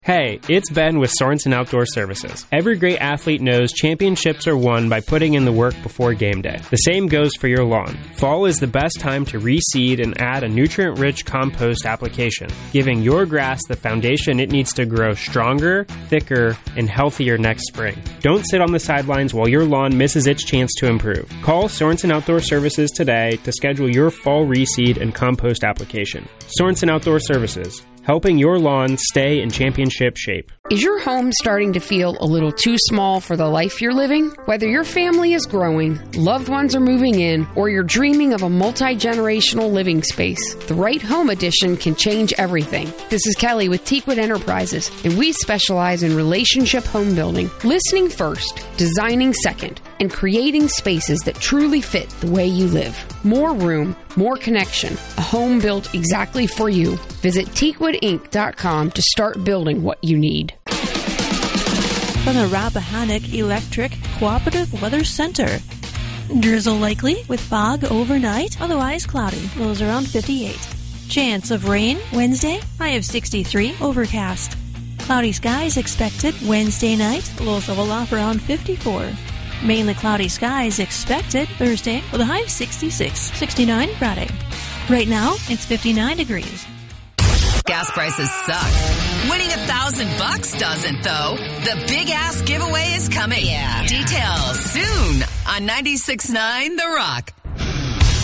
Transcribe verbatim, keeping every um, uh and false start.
Hey, it's Ben with Sorensen Outdoor Services. Every great athlete knows championships are won by putting in the work before game day. The same goes for your lawn. Fall is the best time to reseed and add a nutrient-rich compost application, giving your grass the foundation it needs to grow stronger, thicker, and healthier next spring. Don't sit on the sidelines while your lawn misses its chance to improve. Call Sorensen Outdoor Services today to schedule your fall reseed and compost application. Sorensen Outdoor Services, helping your lawn stay in championship shape. Is your home starting to feel a little too small for the life you're living? Whether your family is growing, loved ones are moving in, or you're dreaming of a multi-generational living space, the right home addition can change everything. This is Kelly with Teakwood Enterprises, and we specialize in relationship home building, listening first, designing second, and creating spaces that truly fit the way you live. More room, more connection, a home built exactly for you. Visit teakwood inc dot com to start building what you need. From the Rappahannock Electric Cooperative Weather Center. Drizzle likely with fog overnight, otherwise cloudy, lows around fifty-eight. Chance of rain Wednesday, high of sixty-three, overcast. Cloudy skies expected Wednesday night, lows level off around fifty-four. Mainly cloudy skies expected Thursday with a high of sixty-six, sixty-nine Friday. Right now, it's fifty-nine degrees. Gas prices suck. Winning a thousand bucks doesn't, though. The big ass giveaway is coming. Yeah. Details soon on ninety-six point nine The Rock.